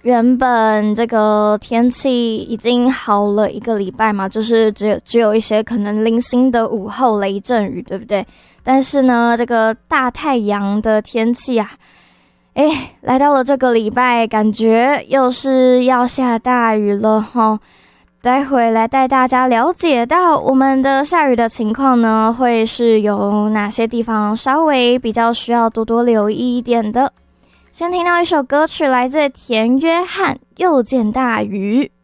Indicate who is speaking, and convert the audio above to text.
Speaker 1: 原本这个天气已经好了1个礼拜嘛，就是只有一些可能零星的午后雷阵雨，对不对？但是呢，这个大太阳的天气啊，来到了这个礼拜，感觉又是要下大雨了齁。待会来带大家了解到我们的下雨的情况呢，会是有哪些地方稍微比较需要多多留意一点的。先听到一首歌曲，来自田约翰《又见大雨》。